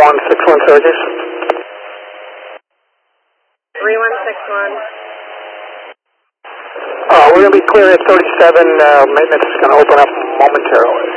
3161 Syracuse. 3161. We're going to be clear at 37. Maintenance is going to open up momentarily.